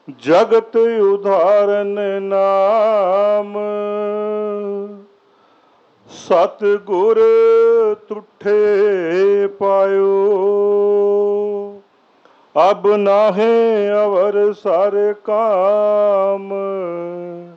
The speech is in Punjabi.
जगत उदाहरण नाम। सतगुर तुठे पायो, अब नाहे अवर सारे काम।